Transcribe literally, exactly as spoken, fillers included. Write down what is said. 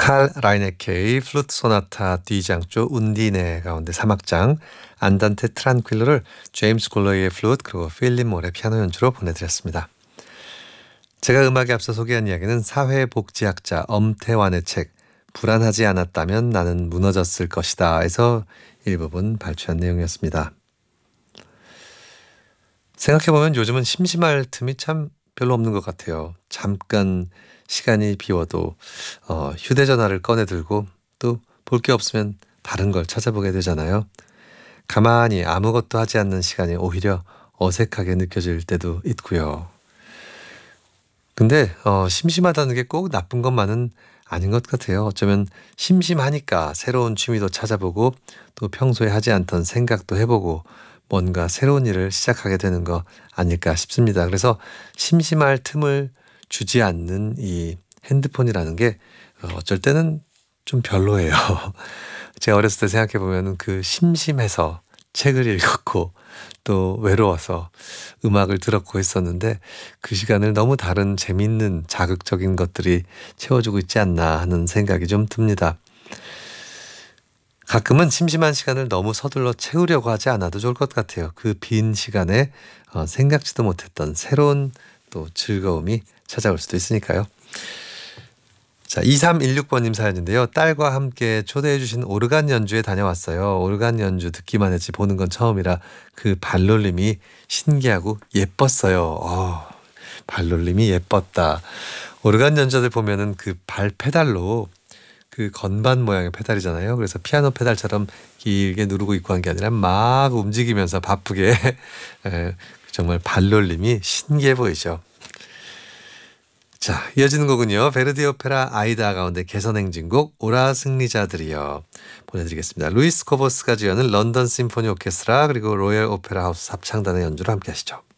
칼 라이네케의 플루트 소나타 D장조 운디네 가운데 삼 악장 안단테 트란퀼러를 제임스 골러의 플루트 그리고 필립 몰의 피아노 연주로 보내드렸습니다. 제가 음악에 앞서 소개한 이야기는 사회복지학자 엄태환의 책 불안하지 않았다면 나는 무너졌을 것이다 에서 일부분 발췌한 내용이었습니다. 생각해보면 요즘은 심심할 틈이 참 별로 없는 것 같아요. 잠깐 시간이 비워도 어, 휴대전화를 꺼내 들고 또 볼 게 없으면 다른 걸 찾아보게 되잖아요. 가만히 아무것도 하지 않는 시간이 오히려 어색하게 느껴질 때도 있고요. 근데 어, 심심하다는 게 꼭 나쁜 것만은 아닌 것 같아요. 어쩌면 심심하니까 새로운 취미도 찾아보고 또 평소에 하지 않던 생각도 해보고 뭔가 새로운 일을 시작하게 되는 거 아닐까 싶습니다. 그래서 심심할 틈을 주지 않는 이 핸드폰이라는 게 어쩔 때는 좀 별로예요. 제가 어렸을 때 생각해 보면 그 심심해서 책을 읽었고 또 외로워서 음악을 들었고 했었는데 그 시간을 너무 다른 재미있는 자극적인 것들이 채워주고 있지 않나 하는 생각이 좀 듭니다. 가끔은 심심한 시간을 너무 서둘러 채우려고 하지 않아도 좋을 것 같아요. 그 빈 시간에 어, 생각지도 못했던 새로운 또 즐거움이 찾아올 수도 있으니까요. 자, 이삼일육 번님 사연인데요. 딸과 함께 초대해 주신 오르간 연주에 다녀왔어요. 오르간 연주 듣기만 했지 보는 건 처음이라 그 발놀림이 신기하고 예뻤어요. 어, 발놀림이 예뻤다. 오르간 연주들 보면은 그 발 페달로 그 건반 모양의 페달이잖아요. 그래서 피아노 페달처럼 길게 누르고 있고 한 게 아니라 막 움직이면서 바쁘게 에, 정말 발놀림이 신기해 보이죠. 자, 이어지는 곡은요. 베르디 오페라 아이다 가운데 개선행진곡 오라 승리자들이요. 보내드리겠습니다. 루이스 코보스가 지어는 런던 심포니 오케스트라 그리고 로열 오페라 하우스 합창단의 연주로 함께 하시죠.